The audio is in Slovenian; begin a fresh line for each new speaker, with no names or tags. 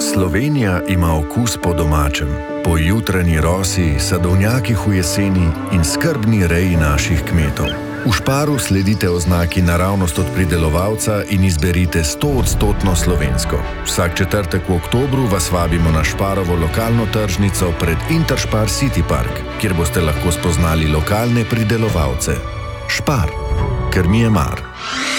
Slovenija ima okus po domačem, po jutranji rosi, sadovnjakih v jeseni in skrbni reji naših kmetov. V Šparu sledite oznaki naravnost od pridelovalca in izberite 100% slovensko. Vsak četrtek v oktobru vas vabimo na Šparovo lokalno tržnico pred Interspar City Park, kjer boste lahko spoznali lokalne pridelovalce. Špar, ker mi je mar.